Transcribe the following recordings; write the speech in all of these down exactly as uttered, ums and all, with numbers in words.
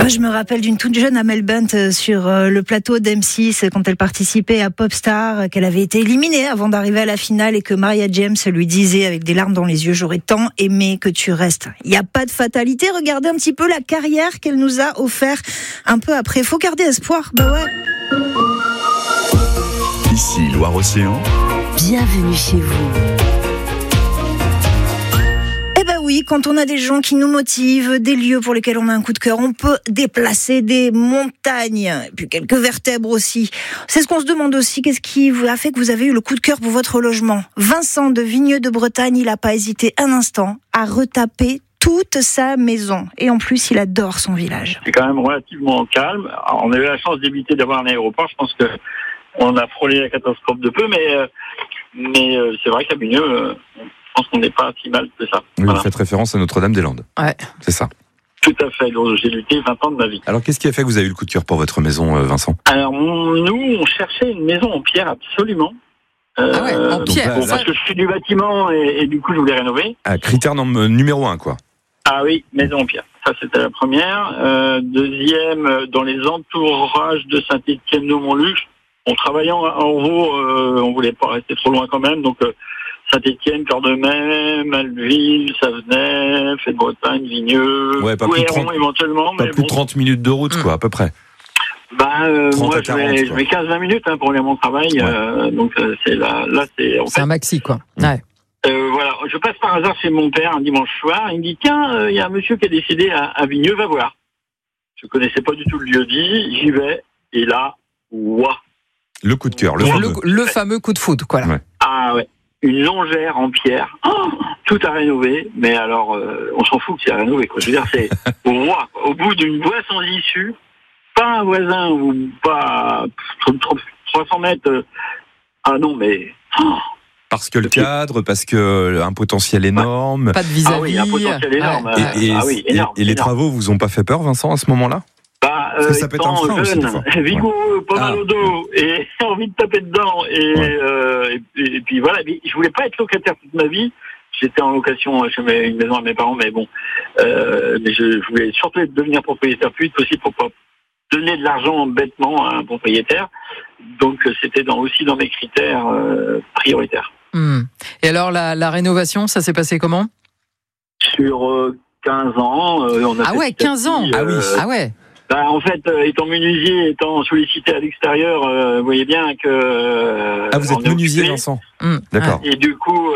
Oh, je me rappelle d'une toute jeune Amel Bent sur le plateau d'M six quand elle participait à Popstar, qu'elle avait été éliminée avant d'arriver à la finale et que Maria James lui disait avec des larmes dans les yeux: j'aurais tant aimé que tu restes. Il n'y a pas de fatalité, regardez un petit peu la carrière qu'elle nous a offert un peu après. Faut garder espoir, bah ouais. Ici Loire-Océan. Bienvenue chez vous. Oui, quand on a des gens qui nous motivent, des lieux pour lesquels on a un coup de cœur, on peut déplacer des montagnes, et puis quelques vertèbres aussi. C'est ce qu'on se demande aussi, qu'est-ce qui a fait que vous avez eu le coup de cœur pour votre logement ? Vincent de Vigneux de Bretagne, il n'a pas hésité un instant à retaper toute sa maison. Et en plus, il adore son village. C'est quand même relativement calme. Alors, on a eu la chance d'éviter d'avoir un aéroport. Je pense que on a frôlé la catastrophe de peu, mais, euh, mais euh, c'est vrai qu'à Vigneux, euh, je pense qu'on n'est pas si mal que ça. Oui, Voilà. vous faites référence à Notre-Dame-des-Landes. Ouais. C'est ça. Tout à fait. Donc, j'ai lutté vingt ans de ma vie. Alors, qu'est-ce qui a fait que vous avez eu le coup de cœur pour votre maison, euh, Vincent ? Alors, on- nous, on cherchait une maison en pierre absolument. Euh, Ah ouais, en pierre. bon, parce que je suis du bâtiment et, et du coup, je voulais rénover. Ah, critère nom- numéro un, quoi. Ah oui, maison en pierre. Ça, c'était la première. Euh, deuxième, euh, dans les entourages de Saint-Étienne-de-Montluc. En travaillant en haut, euh, on voulait pas rester trop loin quand même. Donc, euh, Saint-Étienne, Cordemais, Malville, Savenay, Fête-Bretagne, Vigneux, Ouais, pas plus de Couéron trente éventuellement. Pas mais plus bon. de trente minutes de route, quoi, à peu près. Bah, euh, trente moi, à je quarante, mets, quoi. je mets quinze vingt minutes hein, pour aller à mon travail. Ouais. Euh, donc, euh, c'est là, là, c'est en C'est fait. un maxi, quoi. Ouais. Euh, voilà, je passe par hasard chez mon père un dimanche soir. Il me dit tiens, il euh, y a un monsieur qui est décédé à, à Vigneux, va voir. Je connaissais pas du tout le lieu dit, j'y vais et là, waouh. Le coup de cœur, le Le, fameux. le fameux coup de foudre, quoi. Là. Ouais. Ah ouais, une longère en pierre, oh, tout à rénover, mais alors euh, on s'en fout que c'est à rénover quoi. Je veux dire c'est au roi, au bout d'une voie sans issue, pas un voisin ou pas trois cents mètres. Euh, ah non mais. Oh. Parce que le cadre, parce que un potentiel énorme. Pas de vis-à-vis. Ah oui, un potentiel énorme. Ouais. euh, Et, et- ah oui, et- énorme, et les énorme. travaux vous ont pas fait peur, Vincent, à ce moment-là ? Bah, Parce que euh, ça peut être un étant frein aussi, jeune, des fois. vigoureux, pas mal Ah. au dos, et envie de taper dedans, et, Ouais. euh, et, et puis voilà. Mais je voulais pas être locataire toute ma vie. J'étais en location chez mes, une maison à mes parents, mais bon, euh, mais je, je voulais surtout devenir propriétaire plus vite possible pour pas donner de l'argent bêtement à un propriétaire. Donc c'était dans, aussi dans mes critères euh, prioritaires. Hmm. Et alors, la, la rénovation, ça s'est passé comment ? Sur euh, quinze ans, euh, on a Ah fait ouais, petit à quinze ans. petit, Ah oui. euh, Ah ouais. Bah, en fait, euh, étant menuisier, étant sollicité à l'extérieur, euh, vous voyez bien que... Euh, Ah, vous on êtes est menuisier, occupé. Vincent. Hmm. D'accord. Et du coup,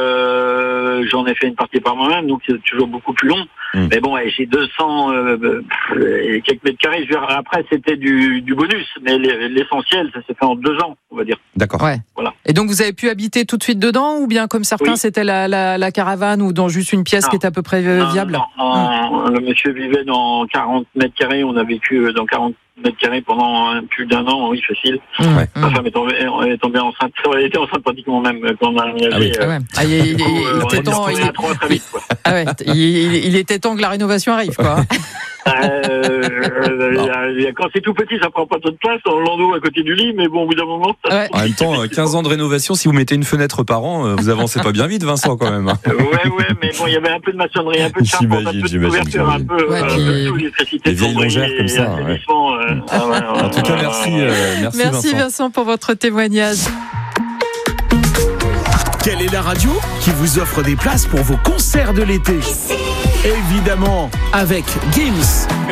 euh, j'en ai fait une partie par moi-même, donc c'est toujours beaucoup plus long. Mm. Mais bon, ouais, j'ai deux cents euh, et quelques mètres carrés. Je veux dire, après, c'était du, du bonus, mais l'essentiel, ça s'est fait en deux ans, on va dire. D'accord. Ouais. Voilà. Et donc, vous avez pu habiter tout de suite dedans, ou bien comme certains, Oui. c'était la, la, la caravane, ou dans juste une pièce Non. qui était à peu près euh, Non, viable ? non, en- Le monsieur vivait dans quarante mètres carrés, on a vécu dans quarante mètres carrés pendant un- plus d'un an, oui, facile. Hmm. Ouais. Ma Hmm. femme est tombée, elle est tombée enceinte, elle était enceinte pratiquement même quand on a aménagé. Ah oui. Ah ouais. Ah, il, il- Du coup, il euh, on était est temps, retourné il- à trois très vite, quoi. ah ouais, il, il- il était temps que la rénovation arrive, quoi. Euh, quand c'est tout petit, ça prend pas trop de place dans le landau à côté du lit, mais bon, au bout d'un moment, ça... Ouais. En même temps, euh, quinze ans de rénovation, si vous mettez une fenêtre par an, euh, vous avancez pas bien vite, Vincent, quand même. hein. Euh, ouais, ouais, mais bon, il y avait un peu de maçonnerie, un peu de charpente, un peu de J'imagine, couverture, un j'imagine. peu, Ouais, euh, puis- un peu de tout, l'électricité, les vieilles plomberie, longères comme ça, ouais. assainissement, euh, ah ouais, ouais, En tout cas, ouais, merci, ouais, ouais. euh, merci, Merci Vincent. Vincent pour votre témoignage. Quelle est la radio qui vous offre des places pour vos concerts de l'été ? Évidemment, avec Gims.